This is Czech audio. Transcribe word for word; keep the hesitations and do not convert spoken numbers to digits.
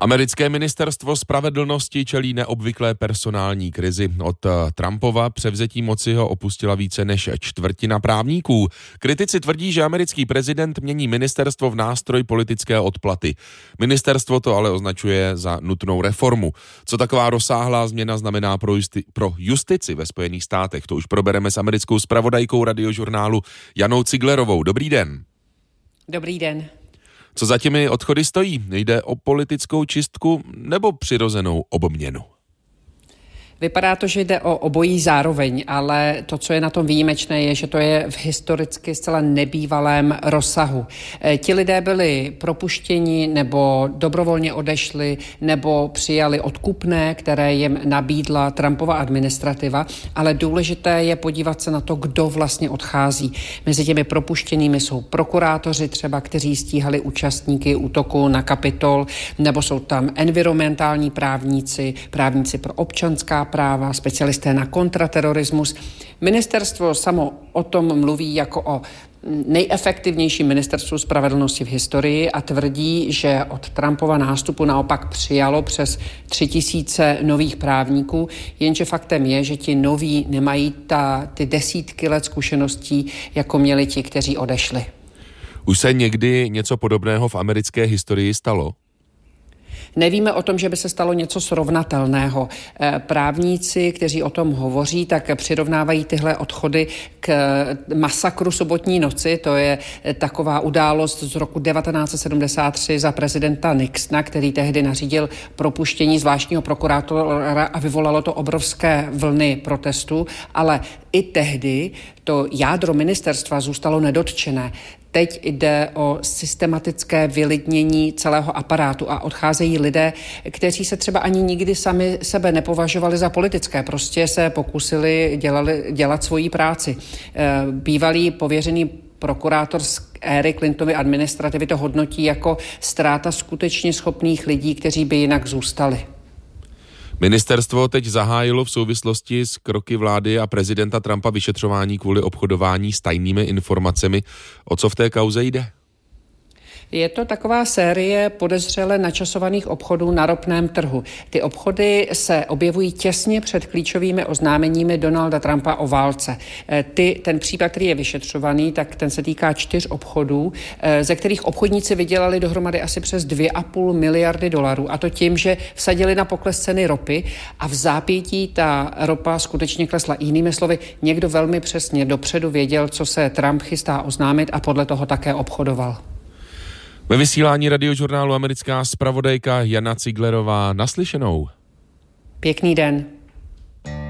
Americké ministerstvo spravedlnosti čelí neobvyklé personální krizi. Od Trumpova převzetí moci ho opustila více než čtvrtina právníků. Kritici tvrdí, že americký prezident mění ministerstvo v nástroj politické odplaty. Ministerstvo to ale označuje za nutnou reformu. Co taková rozsáhlá změna znamená pro, justi- pro justici ve Spojených státech, to už probereme s americkou zpravodajkou Radiožurnálu Janou Ciglerovou. Dobrý den. Dobrý den. Co za těmi odchody stojí? Jde o politickou čistku nebo přirozenou obměnu? Vypadá to, že jde o obojí zároveň, ale to, co je na tom výjimečné, je, že to je v historicky zcela nebývalém rozsahu. Ti lidé byli propuštěni nebo dobrovolně odešli nebo přijali odkupné, které jim nabídla Trumpova administrativa, ale důležité je podívat se na to, kdo vlastně odchází. Mezi těmi propuštěnými jsou prokurátoři třeba, kteří stíhali účastníky útoku na Kapitol, nebo jsou tam environmentální právníci, právníci pro občanská práva, specialisté na kontraterorismus. Ministerstvo samo o tom mluví jako o nejefektivnější ministerstvu spravedlnosti v historii a tvrdí, že od Trumpova nástupu naopak přijalo přes tři tisíce nových právníků, jenže faktem je, že ti noví nemají ta, ty desítky let zkušeností, jako měli ti, kteří odešli. Už se někdy něco podobného v americké historii stalo? Nevíme o tom, že by se stalo něco srovnatelného. Právníci, kteří o tom hovoří, tak přirovnávají tyhle odchody k masakru sobotní noci. To je taková událost z roku devatenáct set sedmdesát tři za prezidenta Nixona, který tehdy nařídil propuštění zvláštního prokurátora a vyvolalo to obrovské vlny protestů, ale i tehdy to jádro ministerstva zůstalo nedotčené. Teď jde o systematické vylidnění celého aparátu a odcházejí lidé, kteří se třeba ani nikdy sami sebe nepovažovali za politické, prostě se pokusili dělali, dělat svoji práci. Bývalý pověřený prokurátor z éry Clintonovy administrativy to hodnotí jako ztráta skutečně schopných lidí, kteří by jinak zůstali. Ministerstvo teď zahájilo v souvislosti s kroky vlády a prezidenta Trumpa vyšetřování kvůli obchodování s tajnými informacemi. O co v té kauze jde? Je to taková série podezřele načasovaných obchodů na ropném trhu. Ty obchody se objevují těsně před klíčovými oznámeními Donalda Trumpa o válce. Ty, ten případ, který je vyšetřovaný, tak ten se týká čtyř obchodů, ze kterých obchodníci vydělali dohromady asi přes dvě a půl miliardy dolarů. A to tím, že vsadili na pokles ceny ropy a v zápětí ta ropa skutečně klesla. Jinými slovy, někdo velmi přesně dopředu věděl, co se Trump chystá oznámit a podle toho také obchodoval. Ve vysílání Radiožurnálu americká zpravodajka Jana Ciglerová. Naslyšenou. Pěkný den.